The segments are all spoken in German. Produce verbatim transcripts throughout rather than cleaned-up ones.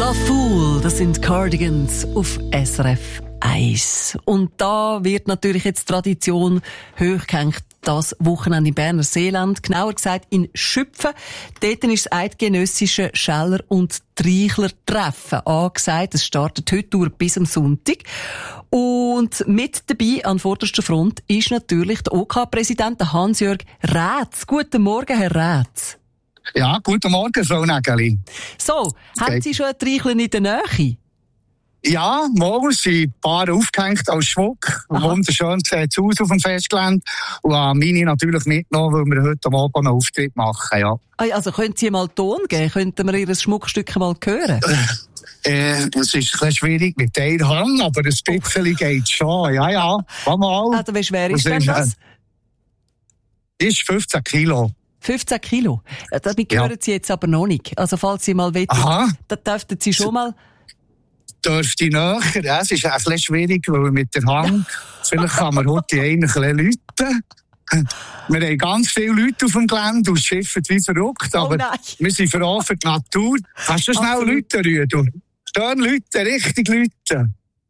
La Fool, das sind Cardigans auf S R F eins. Und da wird natürlich jetzt Tradition hochgehängt. Das Wochenende im Berner Seeland, genauer gesagt in Schüpfen. Dort ist das eidgenössische Scheller- und Treichler-Treffen angesagt. Es startet heute durch bis am Sonntag. Und mit dabei an vorderster Front ist natürlich der OK-Präsident Hans-Jörg Rätz. Guten Morgen, Herr Rätz. Ja, guten Morgen, Frau Nägeli. So, okay. Haben Sie schon ein Treichler in der Nähe? Ja, morgen sind ein paar aufgehängt als Schmuck. Aha. Wunderschön sieht es aus auf dem Festgelände. Und habe meine natürlich mitgenommen, weil wir heute am Abend einen Auftritt machen, ja. Also können Sie mal Ton geben? Könnten wir Ihr Schmuckstück mal hören? Äh, es ist ein bisschen schwierig mit der Hand, aber ein bisschen geht schon. Ja, ja, komm mal. Also wie schwer ist denn das? Das ist fünfzehn Kilo. fünfzehn Kilo? Damit hören ja. Sie jetzt aber noch nicht. Also falls Sie mal wollen, dann dürften Sie schon mal... Dürfte näher. Ja, es ist ein bisschen schwierig, weil mit der Hand, vielleicht kann man heute einen ein bisschen läuten. Wir haben ganz viele Leute auf dem Gelände und schiffen wie verrückt, aber oh wir sind froh für die Natur. Kannst du schnell Leute rühren? Stehen Leute, richtig Leute.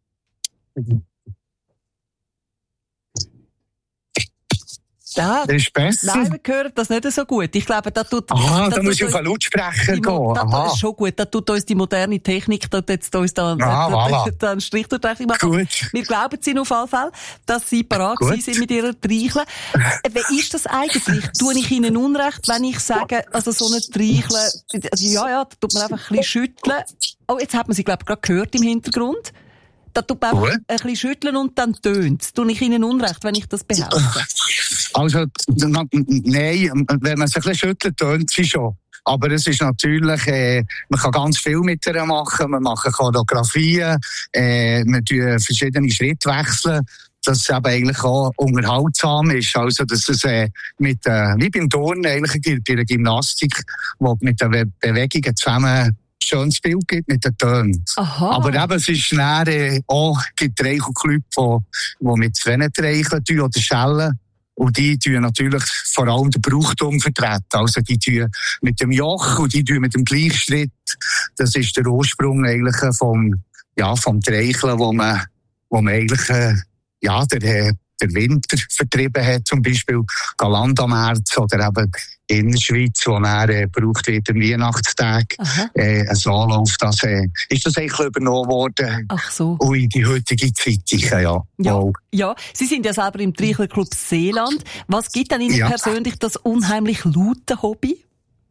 Ja. Das ist besser. Nein, wir hören das nicht so gut. Ich glaube, da tut... Ah, da muss ich auf einen Lautsprecher gehen. Das ist schon gut. Da tut uns die moderne Technik, da jetzt uns da, ah, da, voilà. da, da einen Strich durch die Rechnung machen. Gut. Wir glauben Sie auf jeden Fall, dass Sie parat sind mit Ihrer Treichle. Wie ist das eigentlich? Tue ich Ihnen Unrecht, wenn ich sage, also so eine Treichle, also ja, ja, da tut man einfach ein bisschen schütteln. Oh, jetzt hat man sie, glaube ich, gerade gehört im Hintergrund. Da tut man einfach ein bisschen schütteln und dann tönt es. Tue ich Ihnen Unrecht, wenn ich das behaupte? Also, nein, wenn man sich ein bisschen schüttelt, tönt sie schon. Aber es ist natürlich, äh, man kann ganz viel mit ihr machen. Wir machen Choreografien, äh, wir tun verschiedene Schritte wechseln, dass es eben eigentlich auch unterhaltsam ist. Also, dass es äh, mit, äh, wie beim Turnen eigentlich bei der Gymnastik, wo mit den Be- Bewegungen zusammen schönes Bild gibt mit den Tönen. Aha. Aber eben, es ist näher, äh, auch, gibt Treichelclubs, die, die mit zwei Treicheln tun oder Schellen. Und die tun natürlich vor allem den Brauchtum vertreten. Also die tun mit dem Joch und die tun mit dem Gleichschritt. Das ist der Ursprung eigentlich vom, ja, vom Treicheln, wo man, wo man eigentlich, äh, ja, der, der Winter vertrieben hat, zum Beispiel Galant am März oder eben in der Schweiz, wo er äh, gebraucht wird am Weihnachtstag, äh, ein Anlauf, das äh, ist das eigentlich übernommen worden. Ach so. Und in die heutige Zeit, ja. Ja, wow. ja. Sie sind ja selber im Treichlerclub Seeland. Was gibt denn Ihnen ja. persönlich das unheimlich laute Hobby?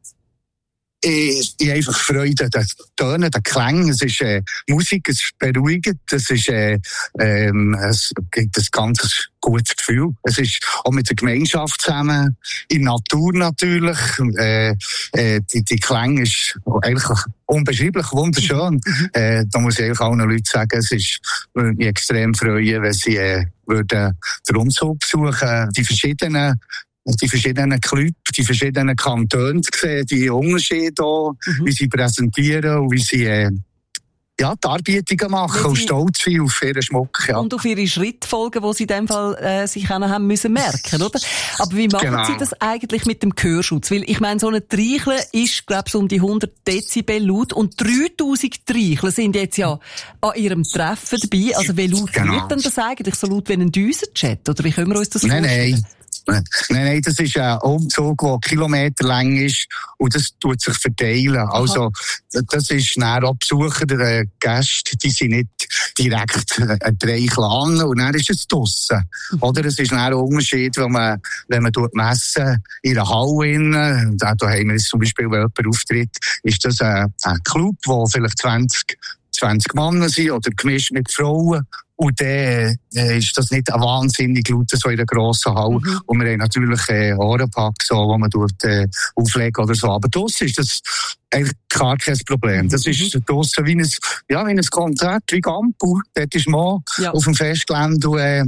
Ich, ich einfach Freude, das Tönen, der Klang, es ist äh, Musik, es ist beruhigend, es ist, äh, ähm, es gibt ein ganz gutes Gefühl. Es ist auch mit der Gemeinschaft zusammen, in der Natur natürlich, äh, äh, die, die Klang ist eigentlich unbeschreiblich wunderschön. äh, da muss ich eigentlich allen Leuten sagen, es ist, würde mich extrem freuen, wenn sie äh, würden den Umzug besuchen, die verschiedenen die verschiedenen Clubs, die verschiedenen Kantone zu sehen, die Unterschiede hier, mhm. wie sie präsentieren und wie sie äh, ja, die Arbeitungen machen und stolz sind auf ihren Schmuck. Ja. Und auf ihre Schrittfolgen, die sie in dem Fall äh, sich auch noch haben müssen merken, oder? Aber wie machen genau. Sie das eigentlich mit dem Gehörschutz? Weil ich meine, so eine Treichle ist, glaube ich, so um die hundert Dezibel laut und dreitausend Treichle sind jetzt ja an ihrem Treffen dabei. Also wie laut genau. wird denn das eigentlich? So laut wie ein Düsenjet? Oder wie können wir uns das nein, vorstellen? Nein. Nein, nein, das ist ein Umzug, der kilometerlang ist und das tut sich verteilen. Aha. Also, das ist näher auch Besucher, der Gäste, die sind nicht direkt ein Treichel an und dann ist es draussen. Mhm. Oder es ist näher ein Unterschied, wenn man, wenn man messen in einer Halle innen, da haben wir jetzt zum Beispiel, wenn jemand auftritt, ist das ein, ein Club, wo vielleicht zwanzig, zwanzig Männer sind oder gemischt mit Frauen. Und dann äh, ist das nicht ein wahnsinnig laut, so in einer grossen Halle. Mhm. Und wir haben natürlich äh, Ohrenpack, so, wo man dort äh, auflegen oder so. Aber draussen ist das eigentlich gar kein Problem. Das mhm. ist draussen wie ein, ja, wie ein Konzert, wie Gampel. Dort ist man ja. auf dem Festgelände und äh,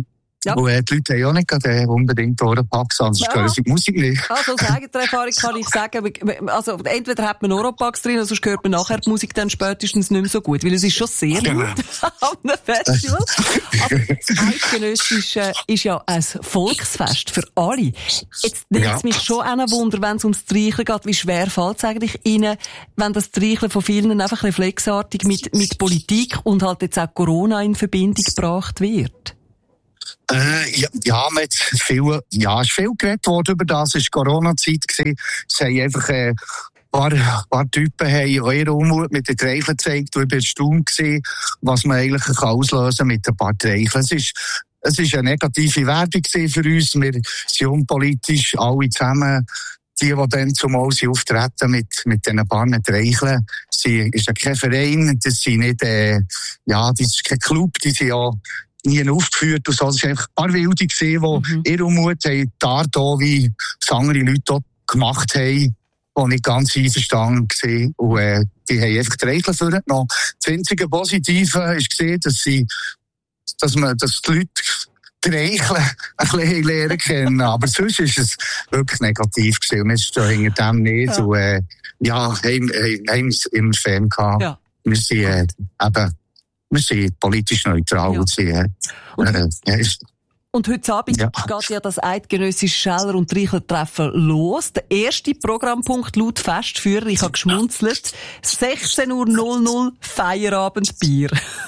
Ja. Und äh, die Leute haben auch nicht gerade unbedingt Oropax, sonst ja. hören sie die Musik nicht. Also aus eigener Erfahrung kann ich sagen, also entweder hat man Oropax drin, oder sonst hört man nachher die Musik dann spätestens nicht mehr so gut, weil es ist schon sehr laut auf einem Festival. Aber das Eidgenössische ist ja ein Volksfest für alle. Jetzt nimmt es ja. mich schon auch ein Wunder, wenn es ums Streicheln geht, wie schwer fällt es eigentlich Ihnen, wenn das Streicheln von vielen einfach reflexartig mit, mit Politik und halt jetzt auch Corona in Verbindung gebracht wird? Äh, ja, ja, man hat viel, ja, es ist viel geredet worden über das, es war Corona-Zeit gewesen. Es haben einfach, äh, ein paar, paar Typen haben eure Unmut mit den Treicheln gezeigt, und ich war erstaunt gewesen, was man eigentlich kann auslösen mit ein paar Treicheln. Es ist, es ist eine negative Werbung für uns. Wir sind unpolitisch, alle zusammen. Die, die dann zumal sie auftreten mit, mit diesen paar Treicheln, sie, ist ja kein Verein, das sind nicht, äh, ja, das ist kein Club, die sind ja nie aufgeführt und so. Es waren einfach ein paar Wilde gesehen, die mhm. ihre Unmut haben, die Art auch, wie es andere Leute auch gemacht haben, die nicht ganz einverstanden waren. Und, äh, die haben einfach die Regeln vorgenommen. Das einzige Positive ist gesehen, dass sie, dass man, dass die Leute die Regeln ein bisschen lernen kennen. Aber sonst ist es wirklich negativ gewesen. Wir stehen hinter dem nicht. Ja. Und, äh, ja, haben, haben es immer Fan gehabt. Ja. Wir sind, äh, eben, wir sind politisch neutral. Ja. Sind, und, äh, ja, ist, und heute Abend ja. geht ja das eidgenössische Scheller- und Treicheltreffen los. Der erste Programmpunkt laut Festführer, ich habe geschmunzelt, sechzehn Uhr null null Feierabendbier.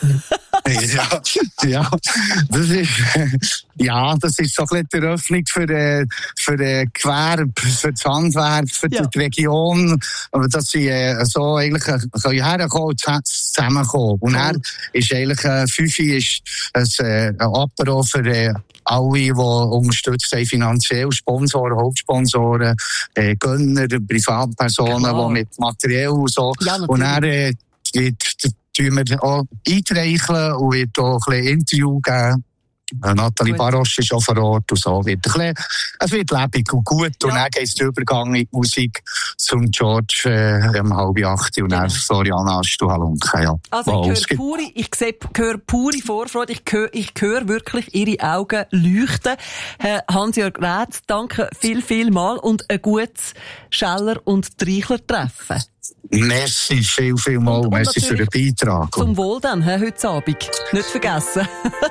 ja, ja, das ist, ja, das ist so ein bisschen die Eröffnung für, äh, für äh, Gewerbe, für das Handwerk, für ja. die Region, dass sie äh, so eigentlich äh, können herkommen und zusammenkommen. Und dann ist eigentlich, äh, Fünfi ist ein, äh, ein Apero für äh, alle, die unterstützt haben, finanziell, Sponsoren, Hauptsponsoren, äh, Gönner, Privatpersonen, genau. die mit Material und so. Ja, und dann äh, wird tun wir auch eintreicheln und wird auch ein bisschen Interview geben. Nathalie Barosch ist auch vor Ort und so. Wird ein bisschen, es wird lebendig und gut. Ja. Und dann geht es der Übergang in die Musik zum George äh, um halb acht und dann Floriana Stuhalunke. Ja. Also ich höre pure, ich sehe, höre pure Vorfreude. Ich höre, ich höre wirklich Ihre Augen leuchten. Herr Hans-Jörg Rätz, danke viel, viel mal und ein gutes Scheller- und Treichler-Treffen. Merci, viel, viel mal. Und, und merci für den Beitrag. Zum Wohl dann, he, heute Abend. Nicht vergessen.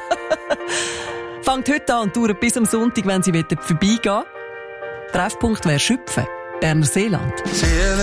Fangt heute an und dauert bis am Sonntag, wenn Sie vorbeigehen wollen. Treffpunkt wäre Schüpfen, Berner Seeland.